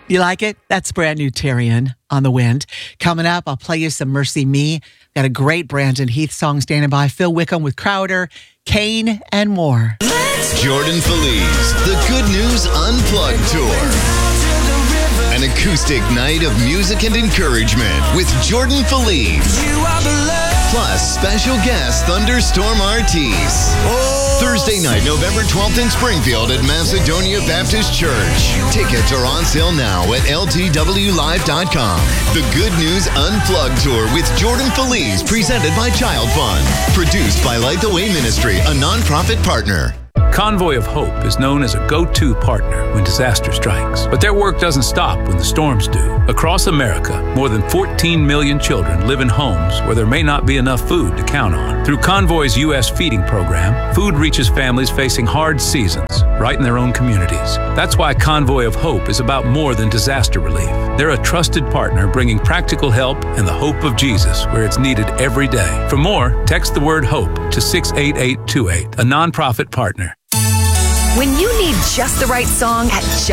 You like it? That's brand new Tyrion on the Wind. Coming up, I'll play you some Mercy Me. Got a great Brandon Heath song standing by. Phil Wickham with Crowder, Kane, and more. Jordan Feliz, the Good News Unplugged Tour. An acoustic night of music and encouragement with Jordan Feliz. Plus special guest Thunderstorm Artis. Thursday night, November 12th in Springfield at Macedonia Baptist Church. Tickets are on sale now at ltwlive.com. The Good News Unplugged Tour with Jordan Feliz, presented by Child Fund. Produced by Light the Way Ministry, a nonprofit partner. Convoy of Hope is known as a go-to partner when disaster strikes. But their work doesn't stop when the storms do. Across America, more than 14 million children live in homes where there may not be enough food to count on. Through Convoy's U.S. feeding program, food reaches families facing hard seasons right in their own communities. That's why Convoy of Hope is about more than disaster relief. They're a trusted partner bringing practical help and the hope of Jesus where it's needed every day. For more, text the word HOPE to 68828, a nonprofit partner. When you need just the right song at